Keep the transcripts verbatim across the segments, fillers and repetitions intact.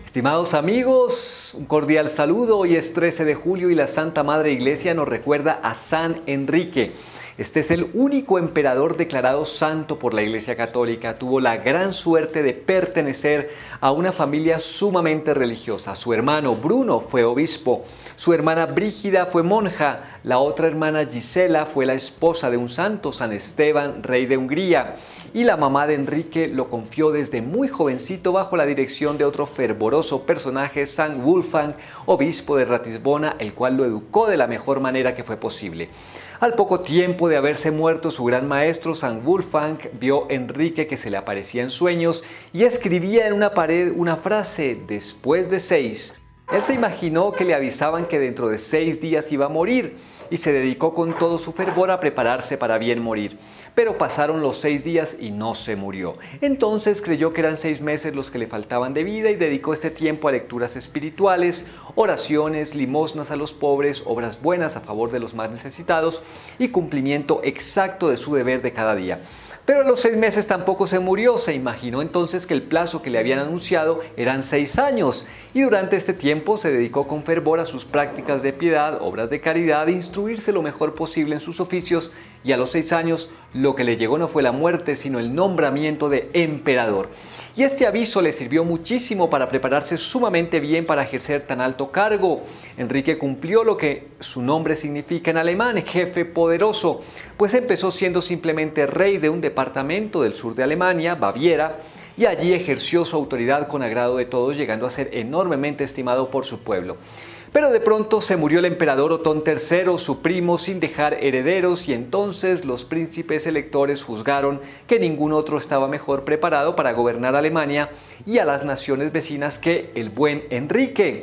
Estimados amigos, un cordial saludo. Hoy es trece de julio y la Santa Madre Iglesia nos recuerda a San Enrique. Este es el único emperador declarado santo por la Iglesia Católica. Tuvo la gran suerte de pertenecer a una familia sumamente religiosa. Su hermano Bruno fue obispo, su hermana Brígida fue monja, la otra hermana Gisela fue la esposa de un santo, San Esteban, rey de Hungría, y la mamá de Enrique lo confió desde muy jovencito bajo la dirección de otro fervoroso personaje, San Wulfang, obispo de Ratisbona, el cual lo educó de la mejor manera que fue posible. Al poco tiempo de haberse muerto su gran maestro, San Wulfang vio a Enrique que se le aparecía en sueños y escribía en una pared una frase: después de seis. Él se imaginó que le avisaban que dentro de seis días iba a morir y se dedicó con todo su fervor a prepararse para bien morir. Pero pasaron los seis días y no se murió. Entonces creyó que eran seis meses los que le faltaban de vida y dedicó este tiempo a lecturas espirituales, oraciones, limosnas a los pobres, obras buenas a favor de los más necesitados y cumplimiento exacto de su deber de cada día. Pero a los seis meses tampoco se murió. Se imaginó entonces que el plazo que le habían anunciado eran seis años y durante este tiempo se dedicó con fervor a sus prácticas de piedad, obras de caridad, e instruirse lo mejor posible en sus oficios, y a los seis años lo que le llegó no fue la muerte sino el nombramiento de emperador. Y este aviso le sirvió muchísimo para prepararse sumamente bien para ejercer tan alto cargo. Enrique cumplió lo que su nombre significa en alemán, jefe poderoso, pues empezó siendo simplemente rey de un departamento del sur de Alemania, Baviera, y allí ejerció su autoridad con agrado de todos, llegando a ser enormemente estimado por su pueblo. Pero de pronto se murió el emperador Otón tercero, su primo, sin dejar herederos, y entonces los príncipes electores juzgaron que ningún otro estaba mejor preparado para gobernar Alemania y a las naciones vecinas que el buen Enrique,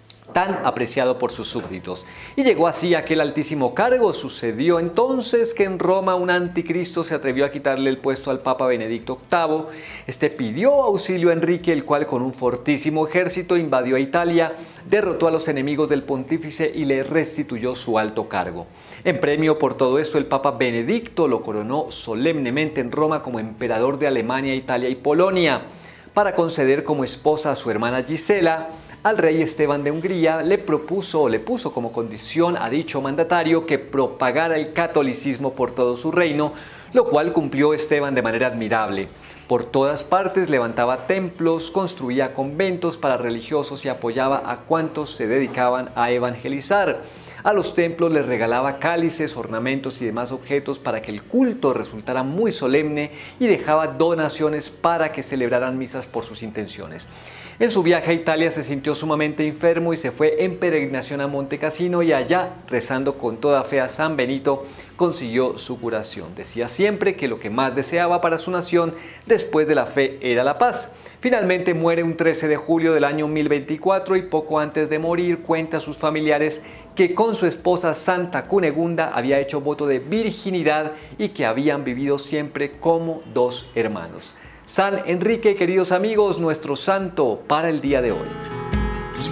tan apreciado por sus súbditos. Y llegó así a aquel altísimo cargo. Sucedió entonces que en Roma un anticristo se atrevió a quitarle el puesto al Papa Benedicto octavo. Este pidió auxilio a Enrique, el cual con un fortísimo ejército invadió a Italia, derrotó a los enemigos del pontífice y le restituyó su alto cargo. En premio por todo esto, el Papa Benedicto lo coronó solemnemente en Roma como emperador de Alemania, Italia y Polonia, para conceder como esposa a su hermana Gisela. Al rey Esteban de Hungría le propuso o le puso como condición a dicho mandatario que propagara el catolicismo por todo su reino, lo cual cumplió Esteban de manera admirable. Por todas partes levantaba templos, construía conventos para religiosos y apoyaba a cuantos se dedicaban a evangelizar. A los templos les regalaba cálices, ornamentos y demás objetos para que el culto resultara muy solemne y dejaba donaciones para que celebraran misas por sus intenciones. En su viaje a Italia se sintió sumamente enfermo y se fue en peregrinación a Monte Cassino, y allá, rezando con toda fe a San Benito, consiguió su curación. Decía siempre que lo que más deseaba para su nación después de la fe era la paz. Finalmente muere un trece de julio del año mil veinticuatro y poco antes de morir cuenta a sus familiares que con su esposa Santa Cunegunda había hecho voto de virginidad y que habían vivido siempre como dos hermanos. San Enrique, queridos amigos, nuestro santo para el día de hoy.